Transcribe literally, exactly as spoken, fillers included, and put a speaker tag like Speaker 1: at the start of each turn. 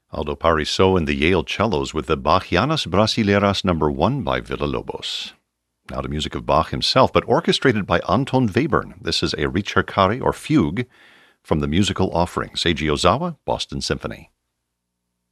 Speaker 1: Aldo Pariso and the Yale Cellos with the Bachianas Brasileiras number one by Villa-Lobos. Now to music of Bach himself, but orchestrated by Anton Webern. This is a ricercare or fugue from the Musical Offerings, Seiji Ozawa, Boston Symphony.